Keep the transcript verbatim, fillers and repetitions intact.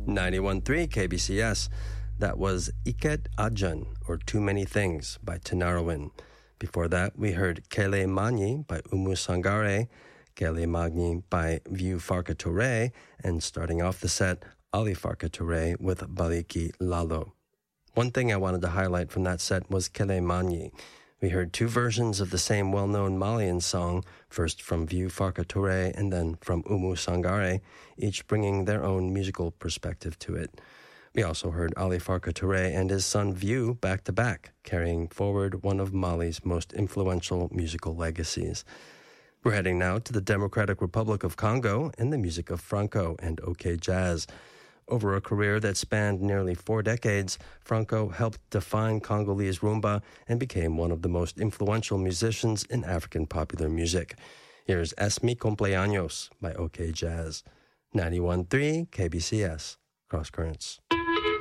ninety-one point three K B C S. That was Iket Ajan, or Too Many Things, by Tinariwen. Before that, we heard Kele Mani by Umu Sangare, Kele Magni by Vieux Farka Touré, and starting off the set, Ali Farka Touré with Baliki Lalo. One thing I wanted to highlight from that set was Kele Mani. We heard two versions of the same well-known Malian song, first from Vieux Farka Touré and then from Umu Sangare, each bringing their own musical perspective to it. We also heard Ali Farka Touré and his son Vieux back-to-back, carrying forward one of Mali's most influential musical legacies. We're heading now to the Democratic Republic of Congo and the music of Franco and OK Jazz. Over a career that spanned nearly four decades, Franco helped define Congolese rumba and became one of the most influential musicians in African popular music. Here's Es Mi Cumpleaños by OK Jazz. ninety-one point three K B C S, Cross Currents.